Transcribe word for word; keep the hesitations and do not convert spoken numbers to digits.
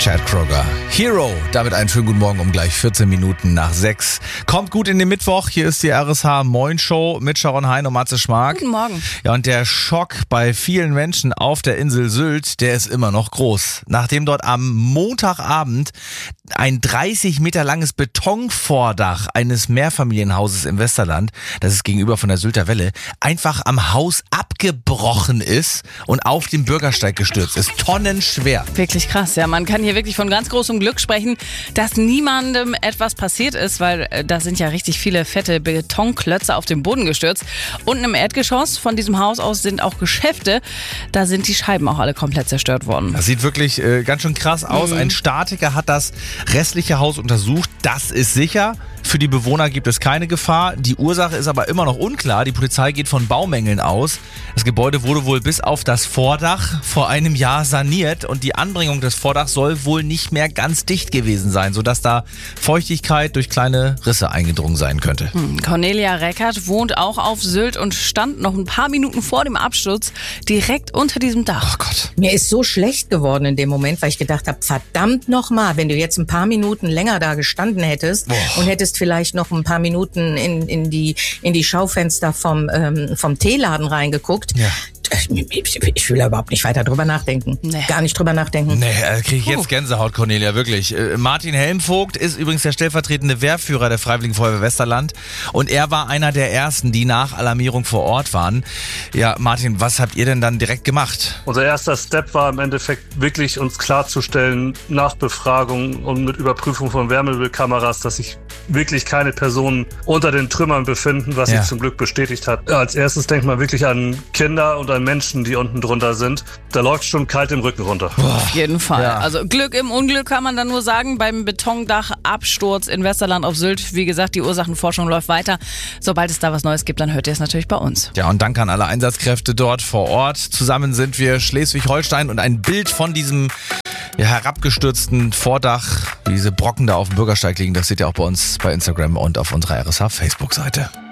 Chad Kroeger. Hero. Damit einen schönen guten Morgen um gleich vierzehn Minuten nach sechs. Kommt gut in den Mittwoch. Hier ist die R S H Moin Show mit Sharon Hein und Matze Schmark. Guten Morgen. Ja, und der Schock bei vielen Menschen auf der Insel Sylt, der ist immer noch groß. Nachdem dort am Montagabend ein dreißig Meter langes Betonvordach eines Mehrfamilienhauses im Westerland, das ist gegenüber von der Sylter Welle, einfach am Haus abgebrochen ist und auf den Bürgersteig gestürzt ist. Tonnenschwer. Wirklich krass, ja. Man kann hier wirklich von ganz großem Glück sprechen, dass niemandem etwas passiert ist, weil äh, da sind ja richtig viele fette Betonklötze auf den Boden gestürzt. Unten im Erdgeschoss von diesem Haus aus sind auch Geschäfte. Da sind die Scheiben auch alle komplett zerstört worden. Das sieht wirklich äh, ganz schön krass aus. Mhm. Ein Statiker hat das restliche Haus untersucht. Das ist sicher. Für die Bewohner gibt es keine Gefahr. Die Ursache ist aber immer noch unklar. Die Polizei geht von Baumängeln aus. Das Gebäude wurde wohl bis auf das Vordach vor einem Jahr saniert und die Anbringung des Vordachs soll wohl nicht mehr ganz dicht gewesen sein, sodass da Feuchtigkeit durch kleine Risse eingedrungen sein könnte. Hm. Cornelia Reckert wohnt auch auf Sylt und stand noch ein paar Minuten vor dem Absturz direkt unter diesem Dach. Oh Gott. Mir ist so schlecht geworden in dem Moment, weil ich gedacht habe, verdammt nochmal, wenn du jetzt ein paar Minuten länger da gestanden hättest Boah. und hättest vielleicht noch ein paar Minuten in, in, die, in die Schaufenster vom, ähm, vom Teeladen reingeguckt. Ja. Ich, ich will da überhaupt nicht weiter drüber nachdenken. Nee. Gar nicht drüber nachdenken. Nee, äh, kriege ich jetzt Gänsehaut, Cornelia, wirklich. Äh, Martin Helmvogt ist übrigens der stellvertretende Wehrführer der Freiwilligen Feuerwehr Westerland und er war einer der ersten, die nach Alarmierung vor Ort waren. Ja, Martin, was habt ihr denn dann direkt gemacht? Unser erster Step war im Endeffekt wirklich uns klarzustellen, nach Befragung und mit Überprüfung von Wärmebildkameras, dass sich wirklich keine Personen unter den Trümmern befinden, was ja. sich zum Glück bestätigt hat. Als erstes denkt man wirklich an Kinder und an Menschen, die unten drunter sind. Da läuft schon kalt im Rücken runter. Auf jeden Fall. Ja. Also Glück im Unglück kann man dann nur sagen. Beim Betondach-Absturz in Westerland auf Sylt. Wie gesagt, die Ursachenforschung läuft weiter. Sobald es da was Neues gibt, dann hört ihr es natürlich bei uns. Ja, und danke an alle Einsatzkräfte dort vor Ort. Zusammen sind wir Schleswig-Holstein und ein Bild von diesem ja, herabgestürzten Vordach, wie diese Brocken da auf dem Bürgersteig liegen, das seht ihr auch bei uns bei Instagram und auf unserer R S H Facebook-Seite.